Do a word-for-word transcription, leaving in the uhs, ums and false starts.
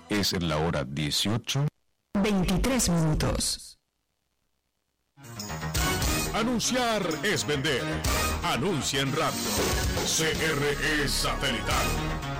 Es la hora dieciocho. veintitrés minutos. Anunciar es vender. Anuncia en radio. C R E Satelital